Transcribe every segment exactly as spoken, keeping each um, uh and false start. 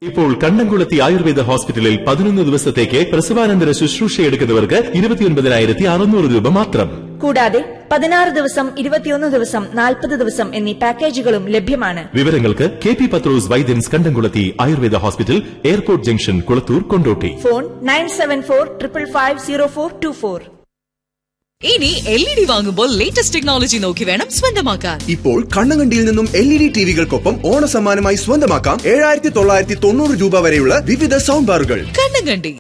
ഇപ്പോൾ കണ്ണംകുളത്തി ആയുർവേദ ഹോസ്പിറ്റലിൽ പതിനൊന്ന് ദിവസത്തേക്ക് പ്രസവാനന്തര ശുശ്രൂഷ എടുക്കുന്നവർക്ക് ഇരുപത്തിയൊൻപതിനായിരത്തി അറുന്നൂറ് രൂപ മാത്രം. കൂടാതെ പതിനാറ് ദിവസം ഇരുപത്തിയൊന്ന് ദിവസം നാൽപ്പത് ദിവസം എന്നീ പാക്കേജുകളും ലഭ്യമാണ്. വിവരങ്ങൾക്ക് കെ പി പത്രോസ് വൈദ്യൻസ് കണ്ടംകുളത്തി Ayurveda hospital, airport junction, Kulathur, Kondotty. Phone nine seven four triple five zero four to four. ഇനി എൽ ഇ ഡി വാങ്ങുമ്പോൾ ലേറ്റസ്റ്റ് ടെക്നോളജി നോക്കി വേണം സ്വന്തമാക്കാൻ. ഇപ്പോൾ കണ്ണങ്കണ്ടിയിൽ നിന്നും എൽ ഇ ഡി ടിവികൾക്കൊപ്പം ഓണസമ്മാനമായി സ്വന്തമാക്കാം ഏഴായിരത്തി തൊള്ളായിരത്തി തൊണ്ണൂറ് രൂപ വരെയുള്ള വിവിധ സൗണ്ട് ബാറുകൾ. കണ്ണങ്കണ്ടി.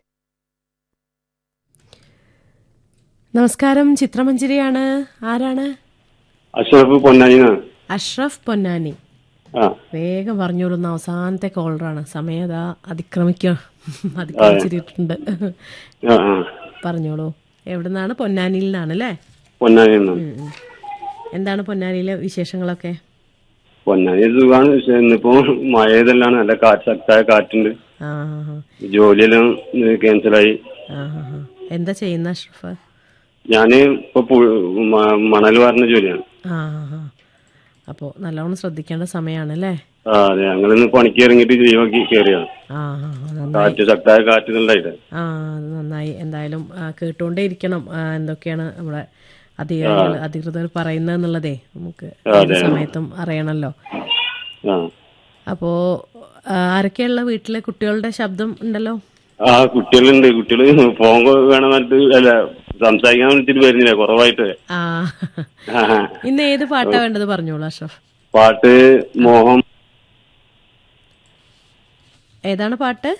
നമസ്കാരം, ചിത്രമഞ്ജരിയാണ്. ആരാണ്? അഷ്റഫ് പൊന്നാനി. അഷ്റഫ് പൊന്നാനി. വേഗം പറഞ്ഞോളുന്ന അവസാനത്തെ കോളറാണ്. സമയം അതാ അതിക്രമിക്കുക അതിക്രമിച്ചിട്ടുണ്ട്. പറഞ്ഞോളൂ. എവിടുന്നാണ്? പൊന്നാനിയിൽ നിന്നാണ് അല്ലേ? പൊന്നാനി. എന്താണ് പൊന്നാനിയിലെ വിശേഷങ്ങളൊക്കെ? പൊന്നാനി സുഖമാണ്. പക്ഷെ ഇന്നിപ്പോ മഴയതെല്ലാം നല്ല കാറ്റ്, ശക്തമായ കാറ്റുണ്ട്. ജോലിയെല്ലാം ക്യാൻസലായി. എന്താ ചെയ്യുന്ന അഷ്റഫ്? ഞാന് ഇപ്പൊ മണൽ വാരുന്ന ജോലിയാണ്. ആ അപ്പോ നല്ലോണം ശ്രദ്ധിക്കേണ്ട സമയാണല്ലേ? ആ അതെ, ഞങ്ങളിന്ന് പണിക്ക് ഇറങ്ങിട്ട് ലീവാക്കി കയറിയാണ്. കാറ്റ്, ശക്തമായ കാറ്റ് ഉണ്ടായിട്ട്. ആ അത് നന്നായി. എന്തായാലും കേട്ടുകൊണ്ടേ ഇരിക്കണം എന്തൊക്കെയാണ് നമ്മുടെ അധികാരികൾ അധികൃതർ പറയുന്നതെന്നുള്ളതേ നമുക്ക് സമയത്തും അറിയണല്ലോ. അപ്പോ ആരൊക്കെയുള്ള വീട്ടിലെ കുട്ടികളുടെ ശബ്ദം ഉണ്ടല്ലോ? ആ കുട്ടികളുണ്ട്. കുട്ടികള് ഫോൺ വേണം പറഞ്ഞിട്ട് അല്ല സംസാരിക്കാൻ വേണ്ടിട്ട് വരുന്നില്ല, കുറവായിട്ട്. ആ ഇന്ന് ഏത് പാട്ടാ വേണ്ടത് പറഞ്ഞോളൂ അഷ്റഫ്. പാട്ട് മോഹം. ഏതാണ് പാട്ട്?